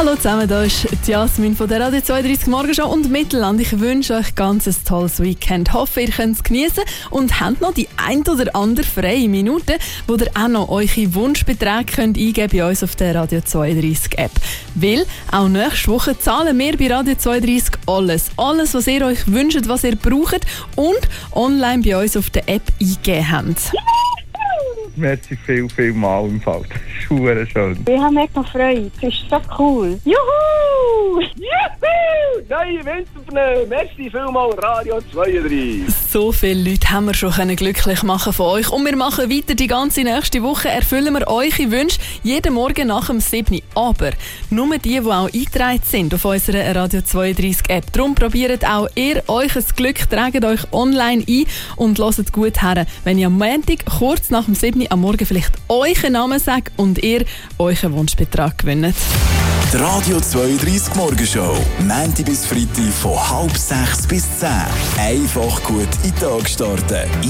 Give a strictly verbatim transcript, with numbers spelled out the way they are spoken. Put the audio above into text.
Hallo zusammen, hier ist Jasmin von der Radio zweiunddreißig Morgenshow und Mittelland. Ich wünsche euch ganz ein tolles Weekend. Hoffe, ihr könnt es genießen und habt noch die ein oder andere freie Minute, wo ihr auch noch eure Wunschbeträge könnt eingeben bei uns auf der Radio zweiunddreißig App. Weil auch nächste Woche zahlen wir bei Radio zweiunddreißig alles. Alles, was ihr euch wünscht, was ihr braucht und online bei uns auf der App eingegeben habt. Merci viel, viel mal im Fall. Das ist verdammt schön. Ich habe mega Freude. Das ist so cool. Juhu! Juhu! Neue Winterpneu. Merci vielmal Radio zweiunddreißig. So viele Leute haben wir schon können glücklich machen von euch. Und wir machen weiter die ganze nächste Woche. Erfüllen wir eure Wünsche jeden Morgen nach dem sieben. Aber nur die, die auch eingetragen sind auf unserer Radio zweiunddreißig App. Darum probiert auch ihr euch ein Glück, tragt euch online ein und hört gut her, wenn ihr am Montag kurz nach dem sieben am Morgen vielleicht euren Namen sagt und ihr euren Wunschbetrag gewinnt. Die Radio zweiunddreißig Morgenshow. Montag bis Freitag von halb sechs bis zehn. Einfach gut in den Tag starten.